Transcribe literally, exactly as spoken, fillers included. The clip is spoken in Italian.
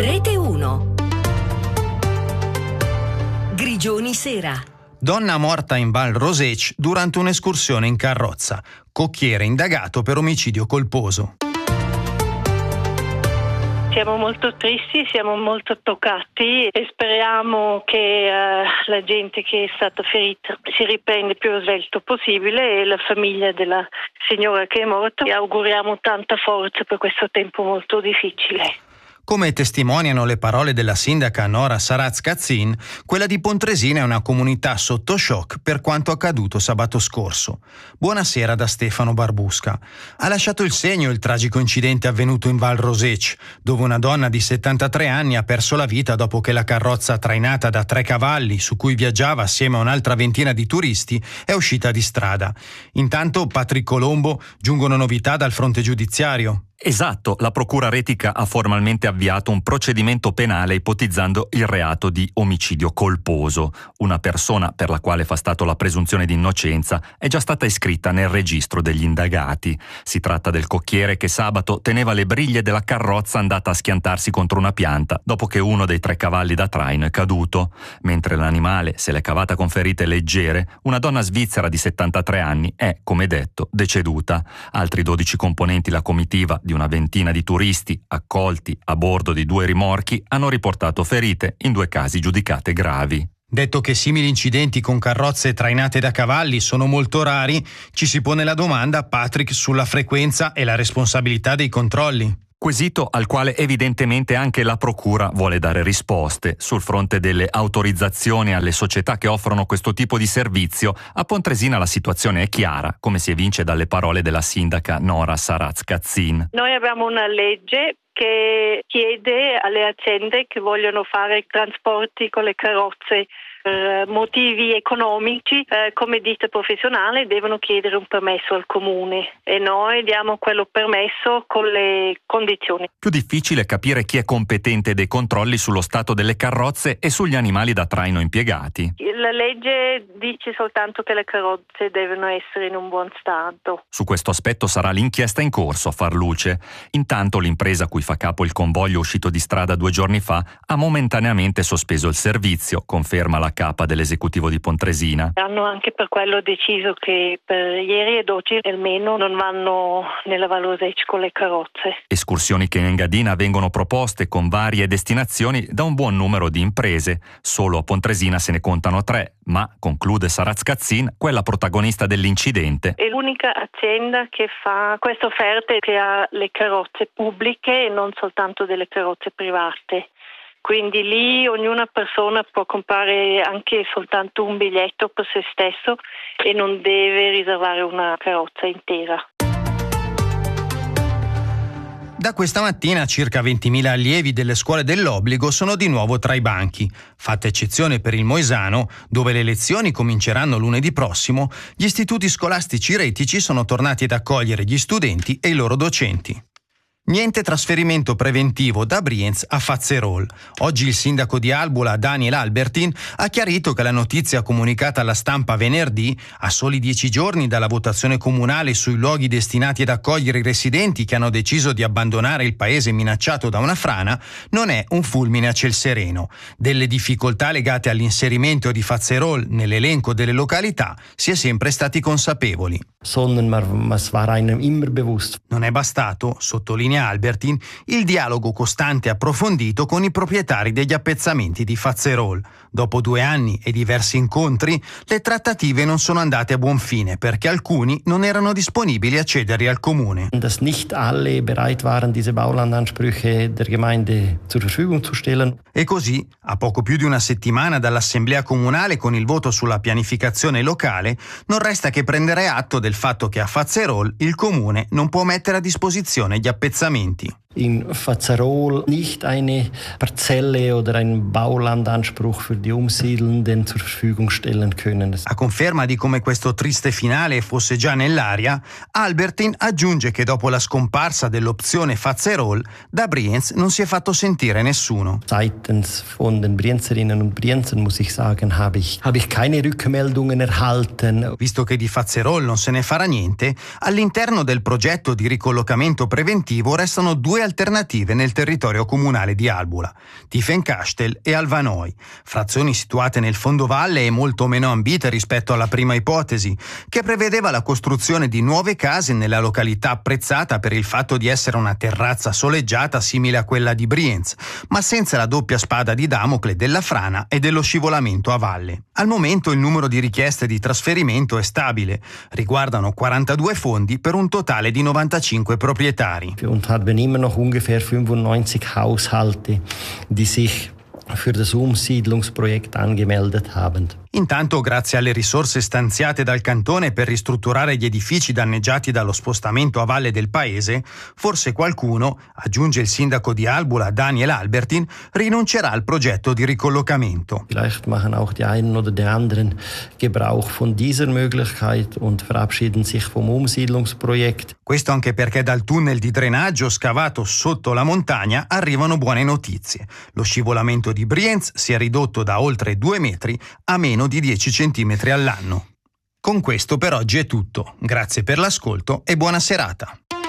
Rete uno. Grigioni sera. Donna morta in Val Roseg durante un'escursione in carrozza. Cocchiere indagato per omicidio colposo. Siamo molto tristi, siamo molto toccati e speriamo che uh, la gente che è stata ferita si riprende il più svelto possibile e la famiglia della signora che è morta. E auguriamo tanta forza per questo tempo molto difficile. Come testimoniano le parole della sindaca Nora Saraz-Kazin, quella di Pontresina è una comunità sotto shock per quanto accaduto sabato scorso. Buonasera da Stefano Barbusca. Ha lasciato il segno il tragico incidente avvenuto in Val Roseg, dove una donna di settantatré anni ha perso la vita dopo che la carrozza trainata da tre cavalli, su cui viaggiava assieme a un'altra ventina di turisti, è uscita di strada. Intanto, Patrick Colombo, giungono novità dal fronte giudiziario. Esatto, la Procura Retica ha formalmente avviato un procedimento penale ipotizzando il reato di omicidio colposo. Una persona per la quale fa stato la presunzione di innocenza è già stata iscritta nel registro degli indagati. Si tratta del cocchiere che sabato teneva le briglie della carrozza andata a schiantarsi contro una pianta dopo che uno dei tre cavalli da traino è caduto. Mentre l'animale se l'è cavata con ferite leggere, una donna svizzera di settantatré anni è, come detto, deceduta. Altri dodici componenti la comitiva di una ventina di turisti accolti a bordo di due rimorchi hanno riportato ferite, in due casi giudicate gravi. Detto che simili incidenti con carrozze trainate da cavalli sono molto rari, ci si pone la domanda, Patrick, sulla frequenza e la responsabilità dei controlli. Quesito al quale evidentemente anche la Procura vuole dare risposte. Sul fronte delle autorizzazioni alle società che offrono questo tipo di servizio, a Pontresina la situazione è chiara, come si evince dalle parole della sindaca Nora Saraz-Kazin. Noi abbiamo una legge che chiede alle aziende che vogliono fare trasporti con le carrozze per motivi economici, eh, come ditta professionale, devono chiedere un permesso al comune e noi diamo quello permesso con le condizioni. Più difficile capire chi è competente dei controlli sullo stato delle carrozze e sugli animali da traino impiegati. La legge dice soltanto che le carrozze devono essere in un buon stato. Su questo aspetto sarà l'inchiesta in corso a far luce. Intanto l'impresa a cui fa capo il convoglio uscito di strada due giorni fa ha momentaneamente sospeso il servizio, conferma la capa dell'esecutivo di Pontresina. Hanno anche per quello deciso che per ieri ed oggi almeno non vanno nella Val Roseg con le carrozze. Escursioni che in Engadina vengono proposte con varie destinazioni da un buon numero di imprese. Solo a Pontresina se ne contano tre, ma, conclude Saraz-Kazin, quella protagonista dell'incidente è l'unica azienda che fa queste offerte, che ha le carrozze pubbliche e non soltanto delle carrozze private. Quindi lì ognuna persona può comprare anche soltanto un biglietto per se stesso e non deve riservare una carrozza intera. Da questa mattina circa ventimila allievi delle scuole dell'obbligo sono di nuovo tra i banchi. Fatta eccezione per il Moesano, dove le lezioni cominceranno lunedì prossimo, gli istituti scolastici retici sono tornati ad accogliere gli studenti e i loro docenti. Niente trasferimento preventivo da Brienz a Fazzerol. Oggi il sindaco di Albula, Daniel Albertin, ha chiarito che la notizia comunicata alla stampa venerdì, a soli dieci giorni dalla votazione comunale sui luoghi destinati ad accogliere i residenti che hanno deciso di abbandonare il paese minacciato da una frana, non è un fulmine a ciel sereno. Delle difficoltà legate all'inserimento di Fazzerol nell'elenco delle località si è sempre stati consapevoli. Non è bastato, sottolinea Albertin, il dialogo costante e approfondito con i proprietari degli appezzamenti di Fazzerol. Dopo due anni e diversi incontri, le trattative non sono andate a buon fine perché alcuni non erano disponibili a cederli al comune. Dass nicht alle bereit waren, diese Baulandansprüche der Gemeinde zur Verfügung zu stellen. E così, a poco più di una settimana dall'assemblea comunale con il voto sulla pianificazione locale, non resta che prendere atto del fatto che a Fazzerol il comune non può mettere a disposizione gli appezzamenti. In Fazzerol nicht eine Parzelle oder einen Baulandanspruch für die Umsiedelnden zur Verfügung stellen können. A conferma di come questo triste finale fosse già nell'aria, Albertin aggiunge che dopo la scomparsa dell'opzione Fazzerol, da Brienz non si è fatto sentire nessuno. Seitens von den Brienzerinnen und Brienzern, muss ich sagen, habe ich, habe ich keine Rückmeldungen erhalten. Visto che di Fazzerol non se ne farà niente, all'interno del progetto di ricollocamento preventivo restano due alternative nel territorio comunale di Albula, Tiefenkastel e Alvanoi, frazioni situate nel fondovalle e molto meno ambite rispetto alla prima ipotesi, che prevedeva la costruzione di nuove case nella località apprezzata per il fatto di essere una terrazza soleggiata simile a quella di Brienz, ma senza la doppia spada di Damocle della frana e dello scivolamento a valle. Al momento il numero di richieste di trasferimento è stabile, riguardano quarantadue fondi per un totale di novantacinque proprietari. Und haben immer noch ungefähr fünfundneunzig Haushalte, die sich für das Umsiedlungsprojekt angemeldet haben. Intanto, grazie alle risorse stanziate dal cantone per ristrutturare gli edifici danneggiati dallo spostamento a valle del paese, forse qualcuno, aggiunge il sindaco di Albula Daniel Albertin, rinuncerà al progetto di ricollocamento. Vielleicht machen auch die einen oder die anderen Gebrauch von dieser Möglichkeit und verabschieden sich vom Umsiedlungsprojekt. Questo anche perché dal tunnel di drenaggio scavato sotto la montagna arrivano buone notizie. Lo scivolamento di Brienz si è ridotto da oltre due metri a meno di dieci centimetri all'anno. Con questo per oggi è tutto. Grazie per l'ascolto e buona serata.